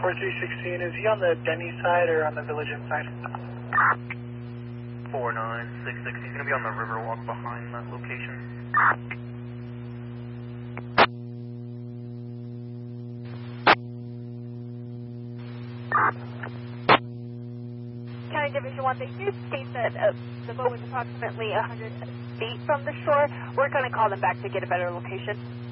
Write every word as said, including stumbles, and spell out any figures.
four three sixteen, is he on the Denny side or on the Village Inn side? four nine six six, he's going to be on the Riverwalk behind that location. County Division one, they did state that uh, the boat was approximately one hundred feet from the shore. We're going to call them back to get a better location.